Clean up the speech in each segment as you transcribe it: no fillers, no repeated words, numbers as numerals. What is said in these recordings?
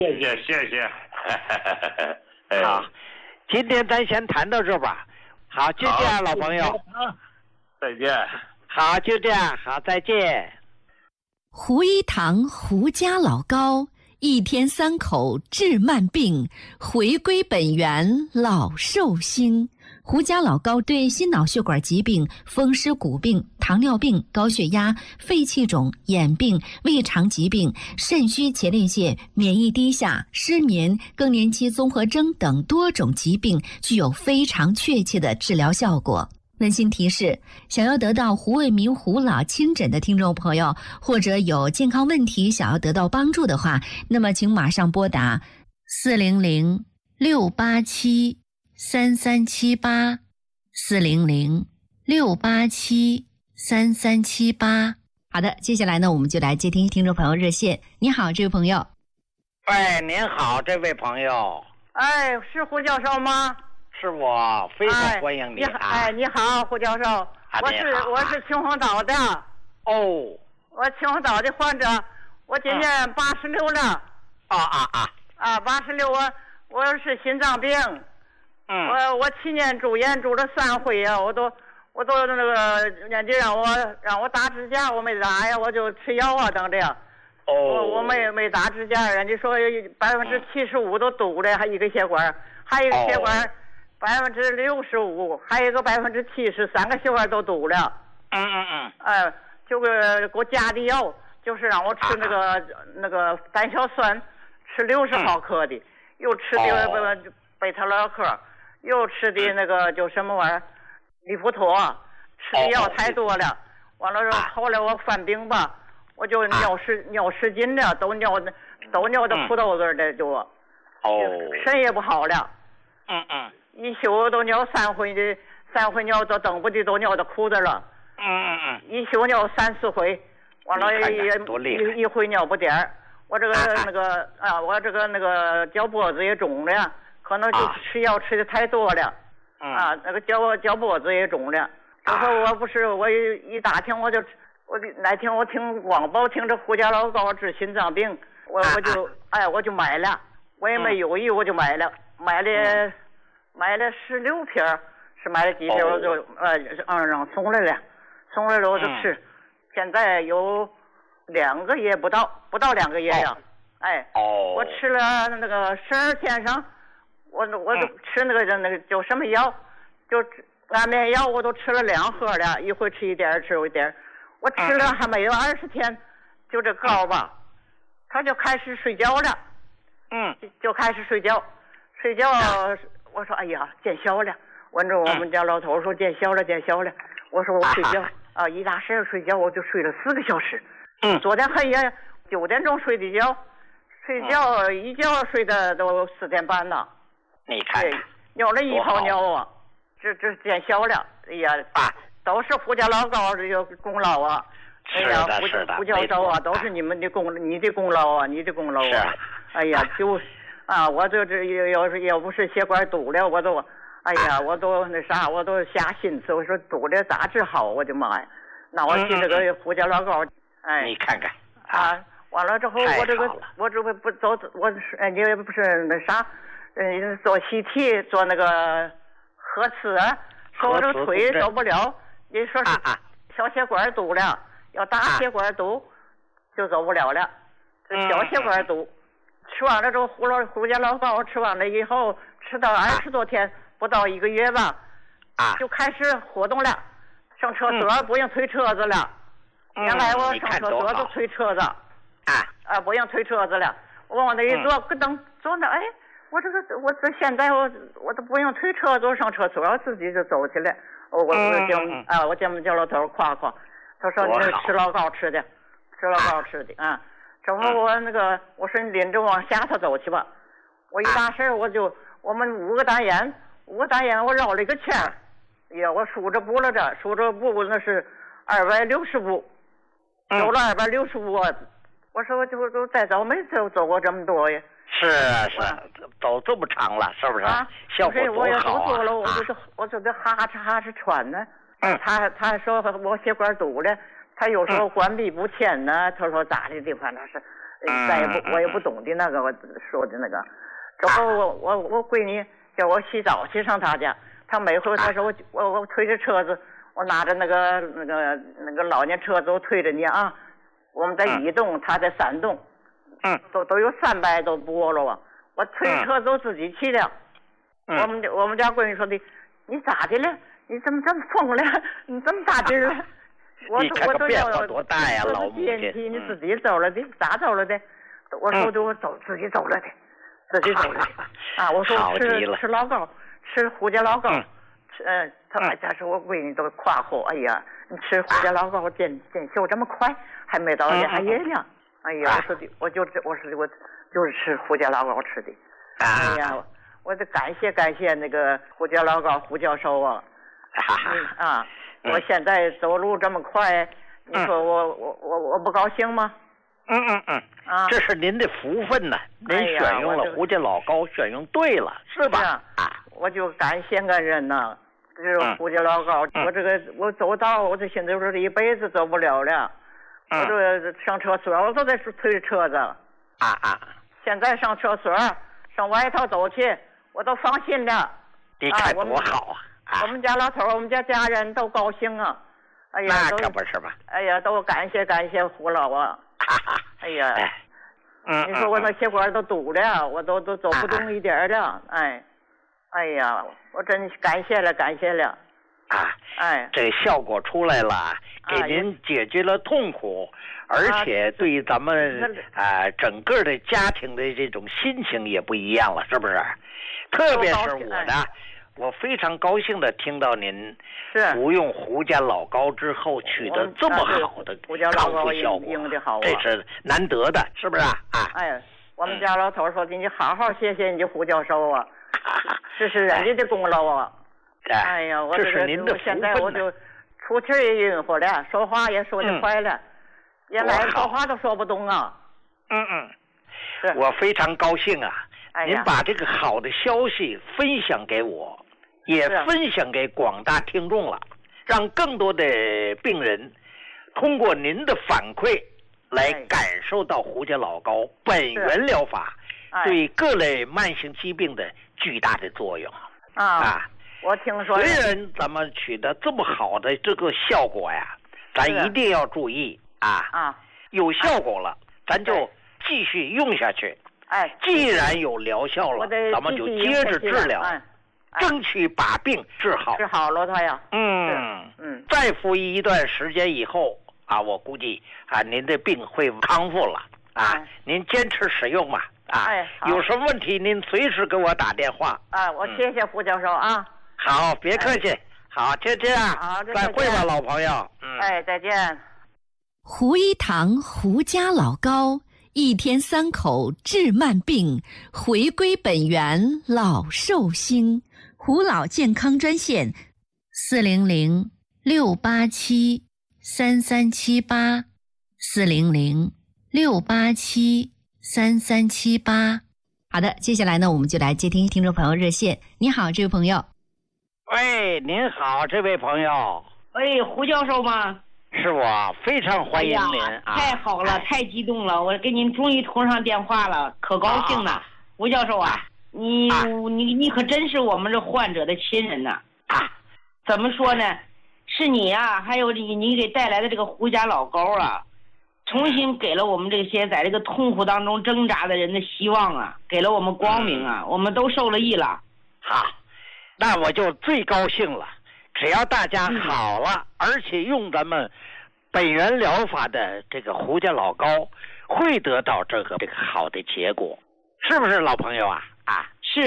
谢谢谢谢。 好，今天咱先谈到这吧。好，就这样，老朋友。 再见。 好，就这样，好，再见。 胡一堂胡家老高，一天3口治慢病，回归本源老寿星。胡家老高对心脑血管疾病、风湿骨病、糖尿病、高血压、肺气肿、眼病、胃肠疾病、肾虚前列腺、免疫低下、失眠、更年期综合征等多种疾病具有非常确切的治疗效果。温馨提示：想要得到胡卫民胡老亲诊的听众朋友，或者有健康问题想要得到帮助的话，那么请马上拨打400-687-3378，400-687-3378。好的，接下来呢，我们就来接听听众朋友热线。你好，这位朋友。 喂，您好，这位朋友。 哎，是胡教授吗？ 是我，非常欢迎你啊！ 你好，胡教授，我是秦皇岛的。 哦， 我秦皇岛的患者，我今年86了。86，我是心脏病。我7年住院住了3回呀，我都那个人家让我打支架，我没打呀，我就吃药啊等着呀。我没打支架，人家说75%都堵了，还一个血管，还有一个血管。65%，还有一个70%，3个血管都堵了。就给我加的药，就是让我吃那个胆硝酸，吃60毫克的，又吃的贝塔乐克，又吃的那个就什么玩意儿，利福妥，吃的药太多了。完了后来我犯病吧，我就尿失禁了，都尿到裤兜子的就，肾也不好了。一宿都尿3回尿都等不的都尿到裤子了。一宿尿3-4回，完了一回尿不点儿。我这个我这个脚脖子也肿了，可能就吃药吃的太多了。那个脚脖子也肿了。我说我一打听我那天我听广播听着胡家老高治心脏病，我就买了，我也没犹豫我就买了16瓶，是买了几瓶我就让送来了我就吃，现在有2个月不到2个月呀。我吃了那个12天上，我都吃那个就什么药，就安眠药我都吃了2盒了，一回吃一点吃一点，我吃了还没有20天，就这膏吧，他就开始睡觉了。就开始睡觉。我说哎呀见效了，问着我们家老头说见效了。我说我睡觉一大睡觉我就睡了4个小时。昨天黑夜9点钟睡的觉，一觉睡的都4点半了。 你看尿了1泡尿啊，这见效了。哎呀都是胡家老高这个功劳啊。哎呀胡教授啊，都是你的功劳啊。哎呀我这要不是血管堵了，我都我都瞎心思，我说堵了咋治好，我的妈呀！那我去这个胡家老高， 你看看完了之后我这不走，你不是做CT做那个核磁，说我这个腿走不了，你说是小血管堵了，要大血管堵就走不了了，小血管堵。吃完了之后，胡家老高吃完了以后，吃到20多天，不到1个月吧，就开始活动了，上厕所不用推车子了。原来我上厕所都推车子，不用推车子了。我往那一坐，咯噔坐那，我这现在我都不用推车子上厕所，我自己就走起来。我叫老头夸，他说你吃老高吃的啊。正好我说你领着往下头走去吧。我一大事我们5个单元我绕了一个圈，我数着步了那是260步，走了260步。我说我就再走没走过这么多呀。 是走这么长了，是不是？效果多好啊！ 我也都做了，我这哈哧喘呢。他说我血管堵了。他有时候关闭不全呢，他说咋的反正是， 我也不懂的那个我说的那个。之后我闺女叫我洗澡去上她家，她每回她说我推着车子，我拿着那个老年车子我推着你啊，我们在1栋，她在3栋，都有300多步了啊，我推车子我自己去的。我们家闺女说的，你咋的了？你怎么这么疯了？你这么大劲了？ 你看看变化多大呀，老母亲！ 你自己走了的，咋走了的？我说的我自己走了的，啊！我说吃老糕，吃胡家老糕，他说我闺女都夸我，哎呀，你吃胡家老糕见效这么快，还没到2月呢。哎呀，我就是吃胡家老糕吃的。哎呀，我得感谢那个胡家老糕胡教授啊。我现在走路这么快，你说我不高兴吗？ 这是您的福分呐！您选用了胡家老糕，选用对了，是吧？ 我就感谢恩人呐，这是胡家老糕。我走道，我这现在说这一辈子走不了了。我这上厕所，我都在推着车子。现在上厕所，上外头走去，我都放心了。 你看多好啊！ 我们家老头，我们家家人都高兴啊！哎呀， 那可不是吧？ 哎呀，都感谢胡老啊！哎呀，你说我那血管都堵了，我都走不动一点了，哎呀，我真感谢了。 这个效果出来了，给您解决了痛苦，而且对咱们整个的家庭的这种心情也不一样了，是不是？特别是我呢。我非常高兴的听到您服用胡家老糕之后取得这么好的康复效果，这是难得的，是不是啊？ 我们家老头说的，你好好谢谢你的胡教授啊，这是人家的功劳啊。哎呀， 这是您的福分。 现在我就出气也晕乎了，说话也说得快了，原来说话都说不动啊。 我非常高兴啊。您把这个好的消息分享给我，也分享给广大听众了，让更多的病人通过您的反馈来感受到胡家老糕本源疗法对各类慢性疾病的巨大的作用。 我听说虽然咱们取得这么好的这个效果呀，咱一定要注意有效果了，咱就继续用下去。既然有疗效了，咱们就接着治疗，争取把病治好。 治好了他呀。 再服役一段时间以后我估计您的病会康复了您坚持使用嘛有什么问题您随时给我打电话。 我谢谢胡教授啊。 好，别客气。好，就这样。再会吧，老朋友。 再见。 胡一堂胡家老糕。1天3口治慢病，回归本源老寿星。胡老健康专线400-687-3378，400-687-3378。好的，接下来呢，我们就来接听听众朋友热线。你好，这位朋友。 喂，您好，这位朋友。 喂，胡教授吗？ 是我，非常欢迎您太好了，太激动了，我给您终于通上电话了，可高兴了。胡教授你可真是我们这患者的亲人呐。怎么说呢，是你还有你给带来的这个胡家老糕重新给了我们这些在这个痛苦当中挣扎的人的希望给了我们光明我们都受了益了。 那我就最高兴了。只要大家好了，而且用咱们本源疗法的这个胡家老糕，会得到这个好的结果，是不是老朋友是，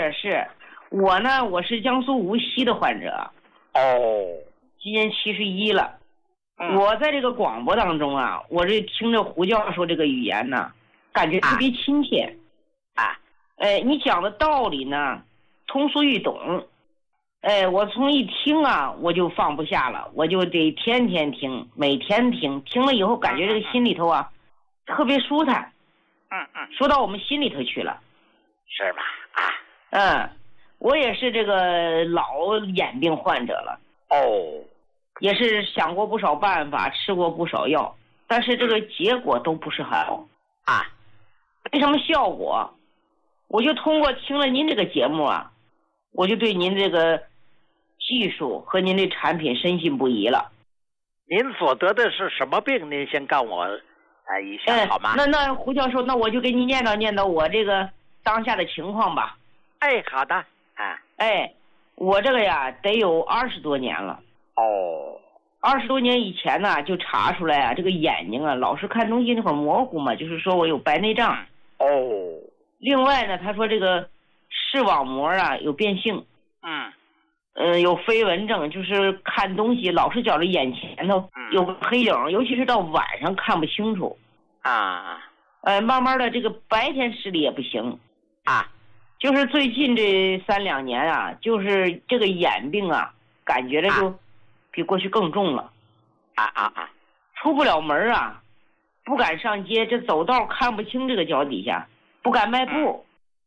我是江苏无锡的患者。今年71了。我在这个广播当中我这听着胡教授这个语言呢，感觉特别亲切。你讲的道理呢，通俗易懂。我从一听我就放不下了，我就得天天听，每天听，听了以后感觉这个心里头特别舒坦。说到我们心里头去了。 是吧？ 我也是这个老眼病患者了。也是想过不少办法，吃过不少药，但是这个结果都不是很好。 啊， 没什么效果。我就通过听了您这个节目啊，我就对您这个技术和您的产品深信不疑了。 您所得的是什么病？您先告我一下好吗？ 那胡教授，那我就给你念叨我这个当下的情况吧。 哎，好的。 我这个呀得有20多年了。 哦 ，20多年以前呢就查出来啊，这个眼睛啊老是看东西那会儿模糊嘛，就是说我有白内障。 哦。 另外呢，他说这个视网膜啊有变性。有飞蚊症，就是看东西老是觉着眼前头有个黑影，尤其是到晚上看不清楚。慢慢的这个白天视力也不行。就是最近这3-2年啊，就是这个眼病啊，感觉着就比过去更重了。出不了门啊，不敢上街，这走道看不清这个脚底下，不敢迈步。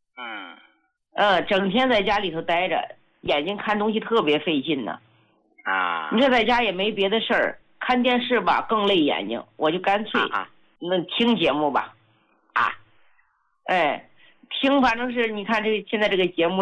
整天在家里头待着，眼睛看东西特别费劲呢。你这在家也没别的事儿，看电视吧更累眼睛，我就干脆那听节目吧。听，反正是你看这现在这个节目。